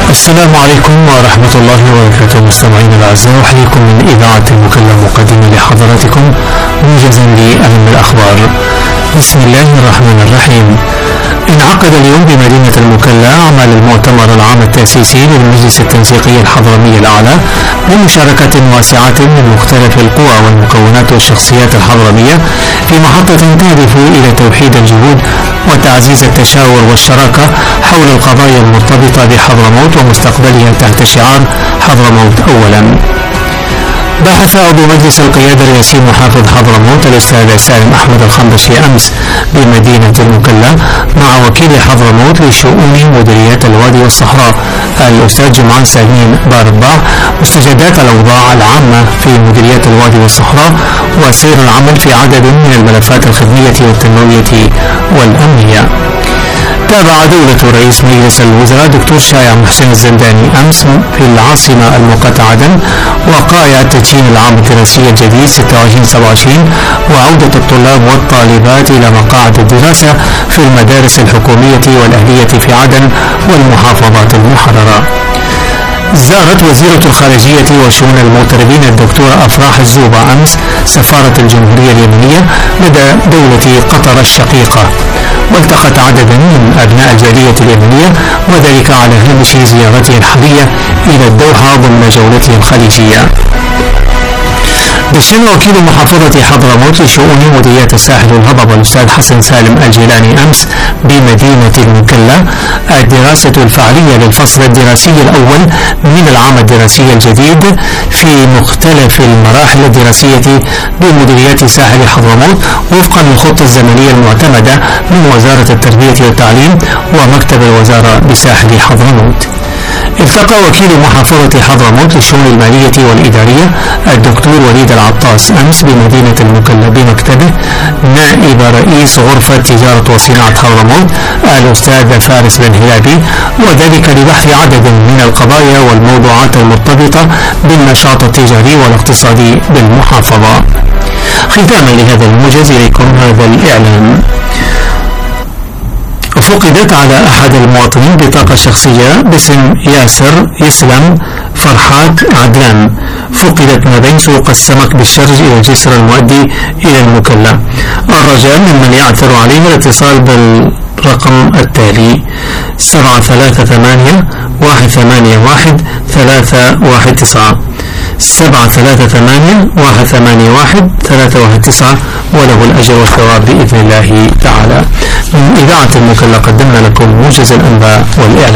السلام عليكم ورحمة الله وبركاته مستمعينا الأعزاء، أحييكم من إذاعة المكلا مقدما لحضراتكم موجزا لأهم الأخبار. بسم الله الرحمن الرحيم. انعقد اليوم بمدينة المكلا أعمال المؤتمر العام التأسيسي للمجلس التنسيقي الحضرمي الأعلى بمشاركة واسعة من مختلف القوى والمكونات والشخصيات الحضرمية في محطة تهدف إلى توحيد الجهود وتعزيز التشاور والشراكة حول القضايا المرتبطة بحضرموت ومستقبلها تحت شعار حضرموت أولا. بحث عضو مجلس القيادة الرئاسي محافظ حضرموت الأستاذ سالم أحمد الخنبشي أمس بمدينة المكلا مع وكيل حضرموت لشؤون مديريات الوادي والصحراء الأستاذ جمعان سالمين بارباع مستجدات الأوضاع العامة في مديريات الوادي والصحراء وسير العمل في عدد من الملفات الخدمية والتنموية والأمنية. تابع دولة رئيس مجلس الوزراء دكتور شايع محسن الزنداني أمس في العاصمة المؤقتة عدن وقائع التدشين العام الدراسي الجديد 26/27 وعودة الطلاب والطالبات إلى مقاعد الدراسة في المدارس الحكومية والأهلية في عدن والمحافظات المحررة. زارت وزيرة الخارجية وشؤون المغتربين الدكتورة أفراح الزوبة أمس سفارة الجمهورية اليمنية لدى دولة قطر الشقيقة، والتقت عددا من أبناء الجالية اليمنية وذلك على هامش زيارته الحالية إلى الدوحة ضمن جولته الخليجية. دشن وكيل محافظة حضرموت لشؤون مديريات الساحل والهضبة الأستاذ حسن سالم الجيلاني أمس بمدينة المكلا الدراسة الفعلية للفصل الدراسي الأول من العام الدراسي الجديد في مختلف المراحل الدراسية بمديريات ساحل حضرموت وفقا للخطة الزمنية المعتمدة من وزارة التربية والتعليم ومكتب الوزارة بساحل حضرموت. التقى وكيل محافظة حضرموت للشؤون المالية والإدارية الدكتور وليد العطاس أمس بمدينة المكلا بمكتبه نائب رئيس غرفة تجارة وصناعة حضرموت الأستاذ فارس بن هلابي، وذلك لبحث عدد من القضايا والموضوعات المرتبطة بالنشاط التجاري والاقتصادي بالمحافظة. ختاما لهذا الموجز إليكم هذا الإعلان. فقدت على أحد المواطنين بطاقة شخصية باسم ياسر يسلم فرحات عدلان، فقدت ما بين سوق السمك بالشرج إلى الجسر المؤدي إلى المكلا. الرجاء ممن يعثر عليه الاتصال بالرقم التالي 738-181-319 738-181-319 وله الأجر والثواب بإذن الله تعالى. من إذاعة المكلا قدمنا لكم موجز الأنباء والإعلام.